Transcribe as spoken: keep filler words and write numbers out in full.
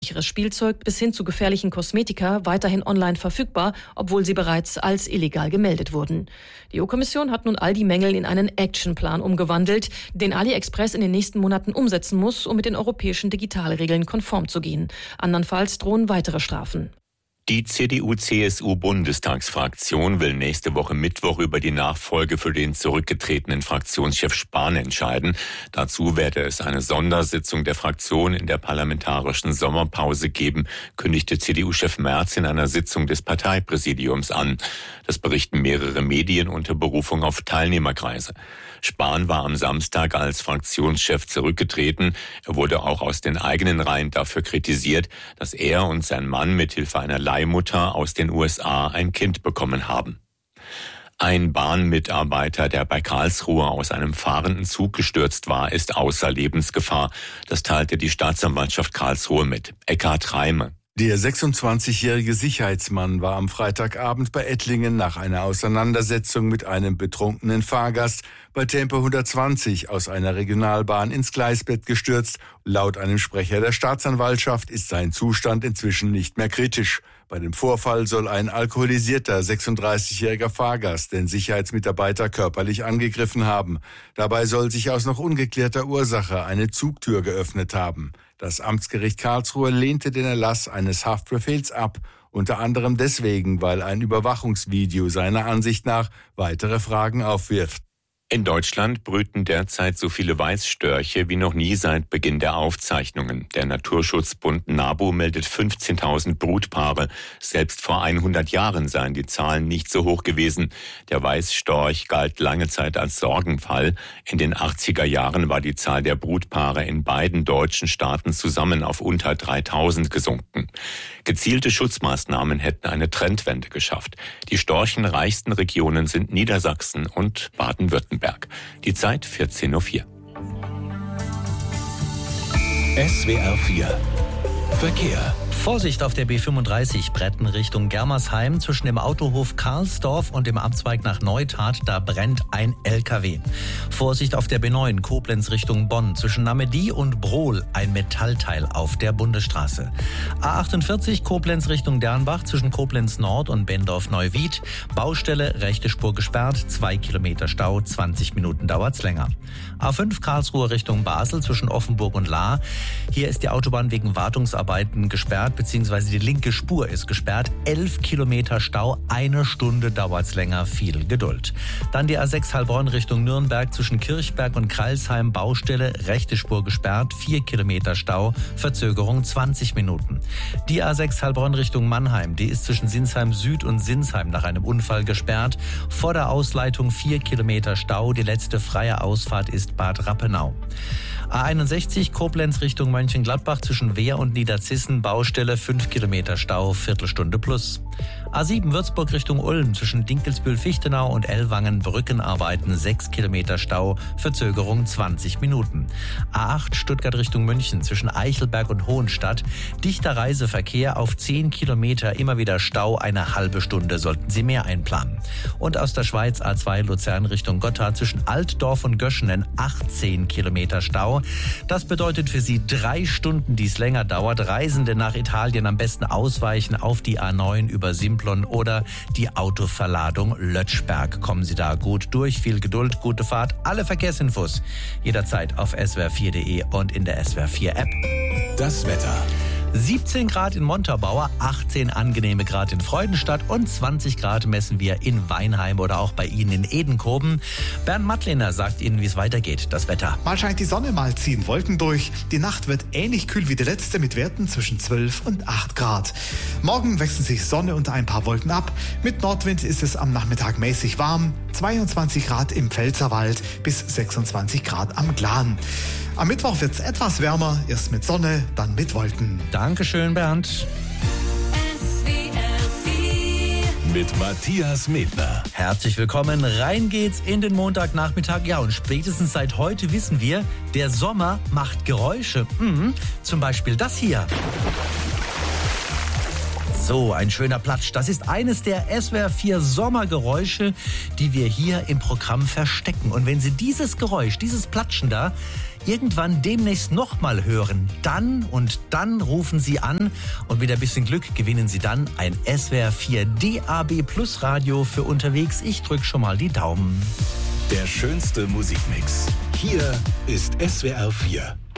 unsicheres Spielzeug bis hin zu gefährlichen Kosmetika weiterhin online verfügbar, obwohl sie bereits als illegal gemeldet wurden. Die E U-Kommission hat nun all die Mängel in einen Actionplan umgewandelt, den AliExpress in den nächsten Monaten umsetzen muss, um mit den europäischen Digitalregeln konform zu gehen. Andernfalls drohen weitere Strafen. Die C D U-C S U-Bundestagsfraktion will nächste Woche Mittwoch über die Nachfolge für den zurückgetretenen Fraktionschef Spahn entscheiden. Dazu werde es eine Sondersitzung der Fraktion in der parlamentarischen Sommerpause geben, kündigte C D U-Chef Merz in einer Sitzung des Parteipräsidiums an. Das berichten mehrere Medien unter Berufung auf Teilnehmerkreise. Spahn war am Samstag als Fraktionschef zurückgetreten. Er wurde auch aus den eigenen Reihen dafür kritisiert, dass er und sein Mann mithilfe einer Leihmutter aus den U S A ein Kind bekommen haben. Ein Bahnmitarbeiter, der bei Karlsruhe aus einem fahrenden Zug gestürzt war, ist außer Lebensgefahr. Das teilte die Staatsanwaltschaft Karlsruhe mit. Eckhard Reime. Der sechsundzwanzigjährige Sicherheitsmann war am Freitagabend bei Ettlingen nach einer Auseinandersetzung mit einem betrunkenen Fahrgast bei Tempo hundertzwanzig aus einer Regionalbahn ins Gleisbett gestürzt. Laut einem Sprecher der Staatsanwaltschaft ist sein Zustand inzwischen nicht mehr kritisch. Bei dem Vorfall soll ein alkoholisierter sechsunddreißigjähriger Fahrgast den Sicherheitsmitarbeiter körperlich angegriffen haben. Dabei soll sich aus noch ungeklärter Ursache eine Zugtür geöffnet haben. Das Amtsgericht Karlsruhe lehnte den Erlass eines Haftbefehls ab, unter anderem deswegen, weil ein Überwachungsvideo seiner Ansicht nach weitere Fragen aufwirft. In Deutschland brüten derzeit so viele Weißstörche wie noch nie seit Beginn der Aufzeichnungen. Der Naturschutzbund NABU meldet fünfzehntausend Brutpaare. Selbst vor hundert Jahren seien die Zahlen nicht so hoch gewesen. Der Weißstorch galt lange Zeit als Sorgenfall. In den achtziger Jahren war die Zahl der Brutpaare in beiden deutschen Staaten zusammen auf unter dreitausend gesunken. Gezielte Schutzmaßnahmen hätten eine Trendwende geschafft. Die storchenreichsten Regionen sind Niedersachsen und Baden-Württemberg. Die Zeit vierzehn Uhr vier. S W R vier Verkehr. Vorsicht auf der B fünfunddreißig Bretten Richtung Germersheim zwischen dem Autohof Karlsdorf und dem Abzweig nach Neustadt, da brennt ein L K W. Vorsicht auf der B neun Koblenz Richtung Bonn zwischen Namedy und Brohl ein Metallteil auf der Bundesstraße. A achtundvierzig Koblenz Richtung Dernbach zwischen Koblenz Nord und Bendorf-Neuwied. Baustelle, rechte Spur gesperrt, zwei Kilometer Stau, zwanzig Minuten dauert's länger. A fünf Karlsruhe Richtung Basel zwischen Offenburg und Lahr. Hier ist die Autobahn wegen Wartungsarbeiten gesperrt, beziehungsweise die linke Spur ist gesperrt. Elf Kilometer Stau, eine Stunde dauert's länger, viel Geduld. Dann die A sechs Heilbronn Richtung Nürnberg zwischen Kirchberg und Kreilsheim, Baustelle, rechte Spur gesperrt, vier Kilometer Stau, Verzögerung zwanzig Minuten. Die A sechs Heilbronn Richtung Mannheim, die ist zwischen Sinsheim Süd und Sinsheim nach einem Unfall gesperrt. Vor der Ausleitung vier Kilometer Stau, die letzte freie Ausfahrt ist Bad Rappenau. A einundsechzig Koblenz Richtung Mönchengladbach zwischen Wehr und Niederzissen, Baustelle, fünf Kilometer Stau, Viertelstunde plus. A sieben Würzburg Richtung Ulm zwischen Dinkelsbühl-Fichtenau und Ellwangen, Brückenarbeiten, sechs Kilometer Stau, Verzögerung zwanzig Minuten. A acht Stuttgart Richtung München zwischen Eichelberg und Hohenstadt, dichter Reiseverkehr auf zehn Kilometer, immer wieder Stau, eine halbe Stunde sollten Sie mehr einplanen. Und aus der Schweiz A zwei Luzern Richtung Gotthard zwischen Altdorf und Göschenen, achtzehn Kilometer Stau. Das bedeutet für Sie drei Stunden, die es länger dauert. Reisende nach Italien am besten ausweichen auf die A neun über Simplon oder die Autoverladung Lötschberg. Kommen Sie da gut durch, viel Geduld, gute Fahrt. Alle Verkehrsinfos jederzeit auf S W R vier punkt de und in der S W R vier App. Das Wetter. siebzehn Grad in Montabaur, achtzehn angenehme Grad in Freudenstadt und zwanzig Grad messen wir in Weinheim oder auch bei Ihnen in Edenkoben. Bernd Mattlehner sagt Ihnen, wie es weitergeht, das Wetter. Mal scheint die Sonne, mal ziehen Wolken durch. Die Nacht wird ähnlich kühl wie die letzte mit Werten zwischen zwölf und acht Grad. Morgen wechseln sich Sonne und ein paar Wolken ab. Mit Nordwind ist es am Nachmittag mäßig warm. zweiundzwanzig Grad im Pfälzerwald bis sechsundzwanzig Grad am Glan. Am Mittwoch wird es etwas wärmer, erst mit Sonne, dann mit Wolken. Dankeschön, Bernd. Mit Matthias Medner. Herzlich willkommen. Rein geht's in den Montagnachmittag. Ja, und spätestens seit heute wissen wir, der Sommer macht Geräusche. Mhm. Zum Beispiel das hier. So, ein schöner Platsch. Das ist eines der S W R vier Sommergeräusche, die wir hier im Programm verstecken. Und wenn Sie dieses Geräusch, dieses Platschen da, irgendwann demnächst nochmal hören, dann und dann rufen Sie an und mit ein bisschen Glück gewinnen Sie dann ein S W R vier D A B Plus Radio für unterwegs. Ich drücke schon mal die Daumen. Der schönste Musikmix. Hier ist S W R vier.